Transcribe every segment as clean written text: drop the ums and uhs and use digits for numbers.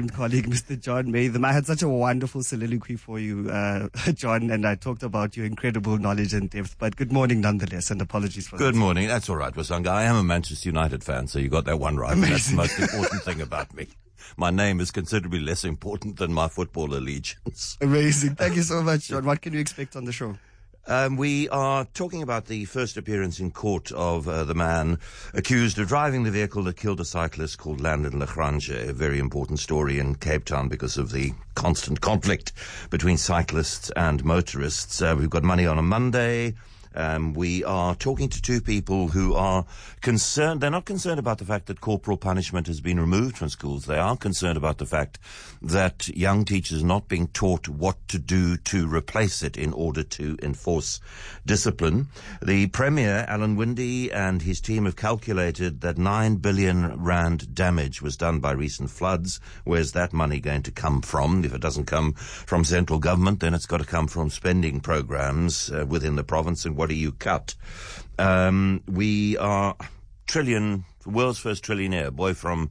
esteemed colleague, Mr. John Maytham. I had such a wonderful soliloquy for you, John, and I talked about your incredible knowledge and depth. But good morning nonetheless, and apologies for that. Good morning. That's all right, Wasanga. I am a Manchester United fan, so you got that one right. That's the most important thing about me. My name is considerably less important than my football allegiance. Amazing. Thank you so much, John. What can you expect on the show? We are talking about the first appearance in court of the man accused of driving the vehicle that killed a cyclist called Landon Lagrange, a very important story in Cape Town because of the constant conflict between cyclists and motorists. We've got Money on a Monday. We are talking to two people who are concerned. They're not concerned about the fact that corporal punishment has been removed from schools. They are concerned about the fact that young teachers are not being taught what to do to replace it in order to enforce discipline. The Premier, Alan Winde, and his team have calculated that 9 billion rand damage was done by recent floods. Where's that money going to come from? If it doesn't come from central government, then it's got to come from spending programs within the province. And what do you cut? We are world's first trillionaire, boy from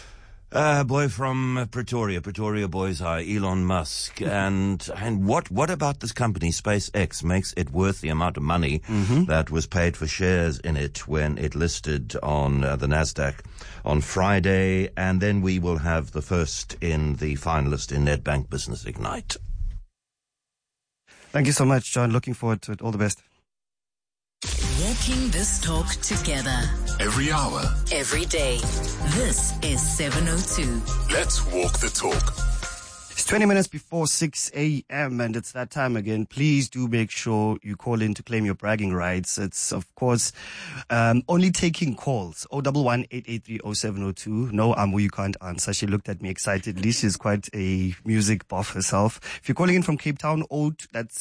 Pretoria Boys High, Elon Musk. And what about this company, SpaceX, makes it worth the amount of money that was paid for shares in it when it listed on the NASDAQ on Friday? And then we will have the first in the finalist in Nedbank Business Ignite. Thank you so much, John. Looking forward to it. All the best. Walking this talk together. Every hour. Every day. This is 702. Let's walk the talk. It's 20 minutes before 6 a.m. and it's that time again. Please do make sure you call in to claim your bragging rights. It's, of course, only taking calls. 011-883-0702. No, Amu, you can't answer. She looked at me excitedly. She's quite a music buff herself. If you're calling in from Cape Town, it's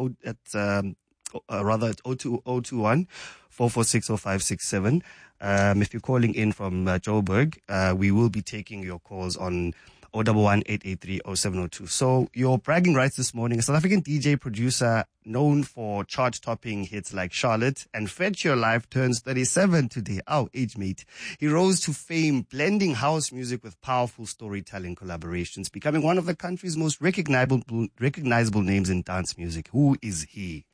021 446 0567. If you're calling in from Joburg, we will be taking your calls on 011-883-0702. So your bragging rights this morning, a South African DJ producer known for chart-topping hits like Charlotte and Fetch Your Life turns 37 today. Our age mate. He rose to fame blending house music with powerful storytelling collaborations, becoming one of the country's most recognizable names in dance music. Who is he?